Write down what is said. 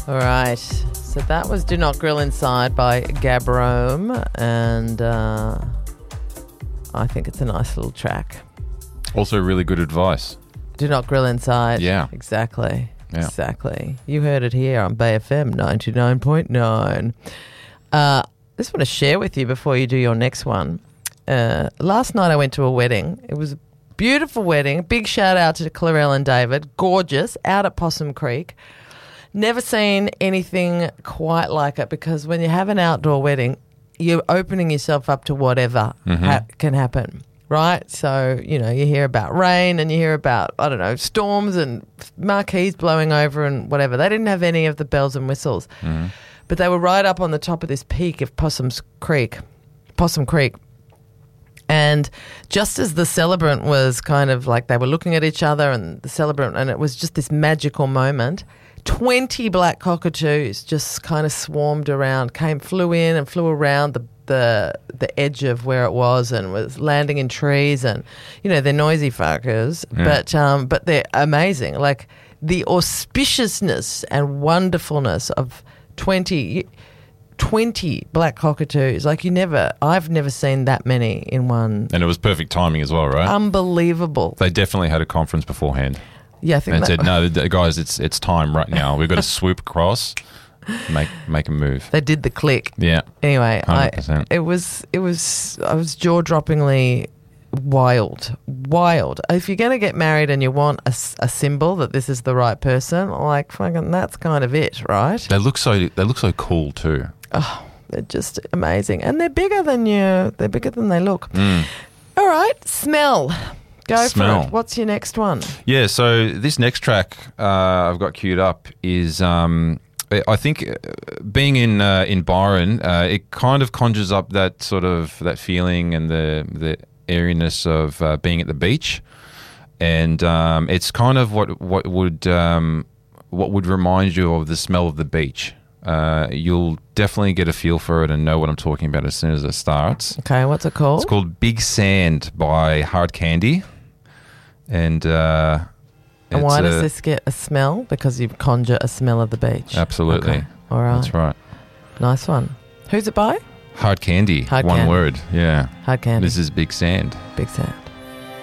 All right. So that was Do Not Grill Inside by Gabrome, and I think it's a nice little track. Also really good advice. Do not grill inside. Yeah. Exactly. Yeah. Exactly. You heard it here on Bay FM 99.9. I just want to share with you before you do your next one. Last night I went to a wedding. It was a beautiful wedding. Big shout out to Clarelle and David. Gorgeous. Out at Possum Creek. Never seen anything quite like it, because when you have an outdoor wedding, you're opening yourself up to whatever can happen, right? So, you know, you hear about rain and you hear about, I don't know, storms and marquees blowing over and whatever. They didn't have any of the bells and whistles, but they were right up on the top of this peak of Possum Creek. And just as the celebrant was kind of like, they were looking at each other and the celebrant, and it was just this magical moment, 20 black cockatoos just kind of swarmed around, flew in and flew around the edge of where it was, and was landing in trees. And, you know, they're noisy fuckers, but they're amazing. Like the auspiciousness and wonderfulness of 20 black cockatoos. Like I've never seen that many in one. And it was perfect timing as well, right? Unbelievable. They definitely had a conference beforehand. Yeah, I think and said, no, guys, it's time right now. We've got to swoop across, make a move. They did the click. Yeah. Anyway, 100%. I was jaw-droppingly wild. If you're going to get married and you want a symbol that this is the right person, like fucking, that's kind of it, right? They look so cool too. Oh, they're just amazing, and they're bigger than you. They're bigger than they look. All right, smell. Go for it. What's your next one? Yeah, so this next track I've got queued up is I think being in Byron, it kind of conjures up that sort of that feeling and the airiness of being at the beach, and it's kind of what would remind you of the smell of the beach. You'll definitely get a feel for it and know what I'm talking about as soon as it starts. Okay, what's it called? It's called Big Sand by Hard Candy. And why does this get a smell? Because you conjure a smell of the beach. Absolutely. Okay. All right. That's right. Nice one. Who's it by? Hard Candy. One word. Yeah. Hard Candy. This is Big Sand. Big Sand.